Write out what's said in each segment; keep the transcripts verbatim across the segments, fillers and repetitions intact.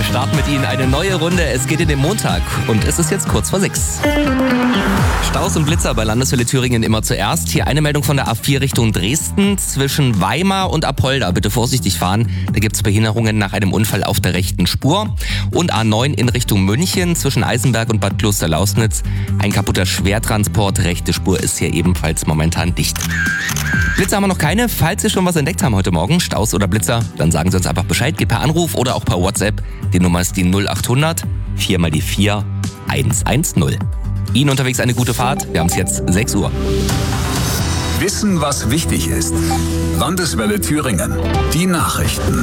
starten mit Ihnen eine neue Runde. Es geht in den Montag und es ist jetzt kurz vor sechs. Staus und Blitzer bei Landeswelle Thüringen immer zuerst. Hier eine Meldung von der A vier Richtung Dresden. Zwischen Weimar und Apolda bitte vorsichtig fahren. Da gibt es Behinderungen nach einem Unfall auf der rechten Spur. Und A neun in Richtung München zwischen Eisenberg und Bad Klosterlausnitz. Ein kaputter Schwertransport. Rechte Spur ist hier ebenfalls momentan dicht. Blitzer haben wir noch keine. Falls Sie schon was entdeckt haben heute Morgen, Staus oder Blitzer, dann sagen Sie uns einfach Bescheid. Geht per Anruf oder auch per WhatsApp. Die Nummer ist die null acht hundert vier mal die vier eins eins null. Ihnen unterwegs eine gute Fahrt. Wir haben es jetzt sechs Uhr. Wissen, was wichtig ist. Landeswelle Thüringen. Die Nachrichten.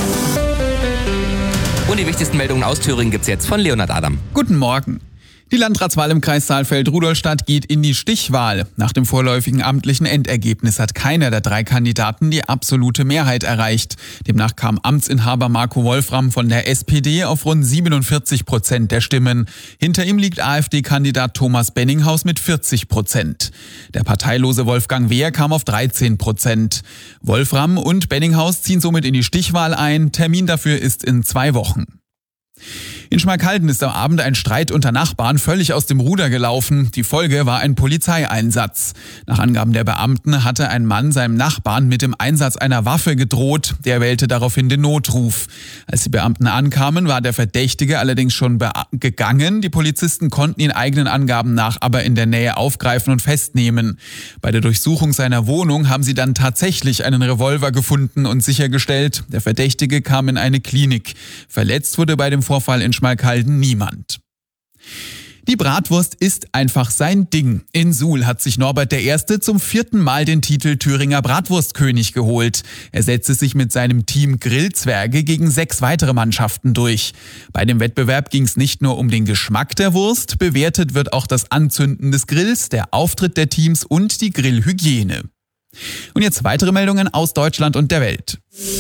Und die wichtigsten Meldungen aus Thüringen gibt's jetzt von Leonhard Adam. Guten Morgen. Die Landratswahl im Kreis Saalfeld-Rudolstadt geht in die Stichwahl. Nach dem vorläufigen amtlichen Endergebnis hat keiner der drei Kandidaten die absolute Mehrheit erreicht. Demnach kam Amtsinhaber Marco Wolfram von der S P D auf rund siebenundvierzig Prozent der Stimmen. Hinter ihm liegt AfD-Kandidat Thomas Benninghaus mit vierzig Prozent. Der parteilose Wolfgang Wehr kam auf dreizehn Prozent. Wolfram und Benninghaus ziehen somit in die Stichwahl ein. Termin dafür ist in zwei Wochen. In Schmalkalden ist am Abend ein Streit unter Nachbarn völlig aus dem Ruder gelaufen. Die Folge war ein Polizeieinsatz. Nach Angaben der Beamten hatte ein Mann seinem Nachbarn mit dem Einsatz einer Waffe gedroht. Der wählte daraufhin den Notruf. Als die Beamten ankamen, war der Verdächtige allerdings schon gegangen. Die Polizisten konnten ihn eigenen Angaben nach aber in der Nähe aufgreifen und festnehmen. Bei der Durchsuchung seiner Wohnung haben sie dann tatsächlich einen Revolver gefunden und sichergestellt, der Verdächtige kam in eine Klinik. Verletzt wurde bei dem Vorfall in Schmalkalden niemand. Die Bratwurst ist einfach sein Ding. In Suhl hat sich Norbert der Erste zum vierten Mal den Titel Thüringer Bratwurstkönig geholt. Er setzte sich mit seinem Team Grillzwerge gegen sechs weitere Mannschaften durch. Bei dem Wettbewerb ging es nicht nur um den Geschmack der Wurst, bewertet wird auch das Anzünden des Grills, der Auftritt der Teams und die Grillhygiene. Und jetzt weitere Meldungen aus Deutschland und der Welt.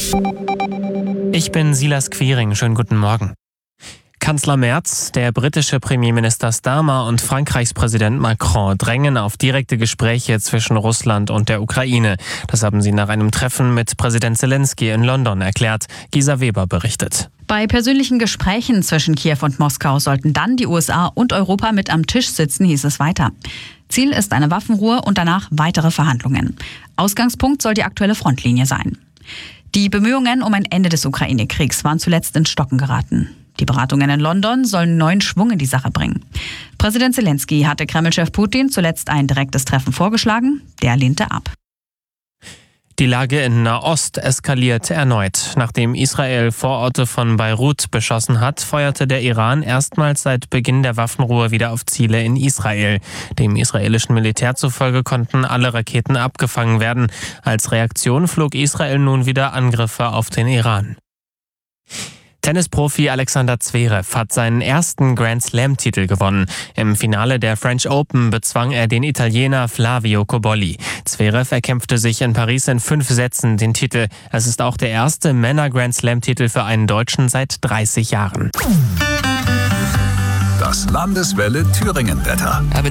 Ich bin Silas Quiring. Schönen guten Morgen. Kanzler Merz, der britische Premierminister Starmer und Frankreichs Präsident Macron drängen auf direkte Gespräche zwischen Russland und der Ukraine. Das haben sie nach einem Treffen mit Präsident Zelensky in London erklärt. Gisa Weber berichtet. Bei persönlichen Gesprächen zwischen Kiew und Moskau sollten dann die U S A und Europa mit am Tisch sitzen, hieß es weiter. Ziel ist eine Waffenruhe und danach weitere Verhandlungen. Ausgangspunkt soll die aktuelle Frontlinie sein. Die Bemühungen um ein Ende des Ukraine-Kriegs waren zuletzt ins Stocken geraten. Die Beratungen in London sollen neuen Schwung in die Sache bringen. Präsident Zelensky hatte Kreml-Chef Putin zuletzt ein direktes Treffen vorgeschlagen. Der lehnte ab. Die Lage in Nahost eskaliert erneut. Nachdem Israel Vororte von Beirut beschossen hat, feuerte der Iran erstmals seit Beginn der Waffenruhe wieder auf Ziele in Israel. Dem israelischen Militär zufolge konnten alle Raketen abgefangen werden. Als Reaktion flog Israel nun wieder Angriffe auf den Iran. Tennisprofi Alexander Zverev hat seinen ersten Grand-Slam-Titel gewonnen. Im Finale der French Open bezwang er den Italiener Flavio Cobolli. Zverev erkämpfte sich in Paris in fünf Sätzen den Titel. Es ist auch der erste Männer-Grand-Slam-Titel für einen Deutschen seit dreißig Jahren. Das Landeswelle Thüringen-Wetter.